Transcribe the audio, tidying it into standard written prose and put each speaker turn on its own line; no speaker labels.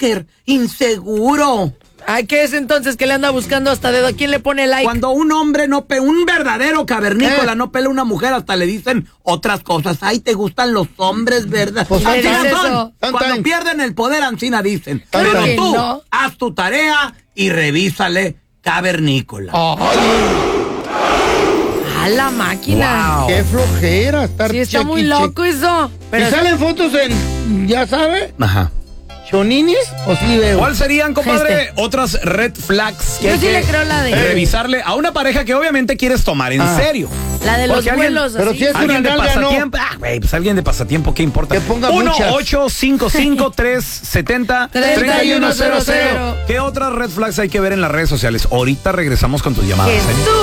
stalker, inseguro.
Ay, ¿qué es entonces que le anda buscando hasta dedo? ¿A quién le pone like?
Cuando un hombre un verdadero cavernícola no pela a una mujer, hasta le dicen otras cosas. Ay, te gustan los hombres, ¿verdad?
Pues, ¿qué
Ancina
dices
son.
eso?
Cuando pierden el poder, Ancina dicen.
Claro
Pero
que
tú,
no.
haz tu tarea y revísale cavernícola.
A la máquina.
Qué flojera estar
Sí, está muy loco eso.
Pero salen fotos en, ya sabe,
Ajá.
choninis, o sí veo.
¿Cuál serían, compadre, otras red flags que
Yo
hay
sí
que
le creo la de
revisarle a una pareja que obviamente quieres tomar en serio?
La de los
Porque alguien-
vuelos.
pero
así.
si es una
Alguien de
nalga, no.
pasatiempo, pues alguien de pasatiempo, ¿qué importa?
Que ponga muchas.
1-855-370-3100. ¿Qué otras red flags hay que ver en las redes sociales? Ahorita regresamos con tus llamadas.
Jesús.